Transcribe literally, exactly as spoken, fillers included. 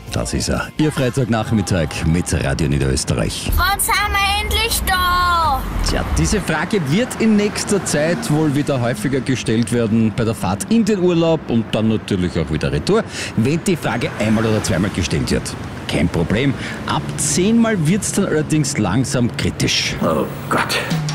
Das ist er. Ihr Freitagnachmittag mit Radio Niederösterreich. Wann sind wir endlich da? Tja, diese Frage wird in nächster Zeit wohl wieder häufiger gestellt werden bei der Fahrt in den Urlaub und dann natürlich auch wieder retour, wenn die Frage einmal oder zweimal gestellt wird. Kein Problem. Ab zehnmal wird es dann allerdings langsam kritisch. Oh Gott.